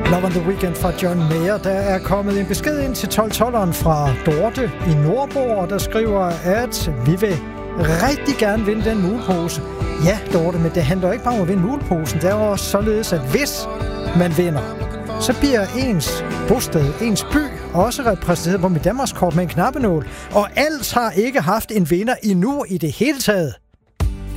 Love on the Weekend fra John Mayer. Der er kommet en besked ind til 12-12'eren fra Dorte i Nordborg, der skriver, at vi vil rigtig gerne vinde den mulepose. Ja, Dorte, men det handler ikke bare om at vinde muleposen. Det er også således, at hvis man vinder, så bliver ens bosted, ens by, også repræsenteret på mit Danmarkskort med en knappenål. Og alt har ikke haft en vinder endnu i det hele taget.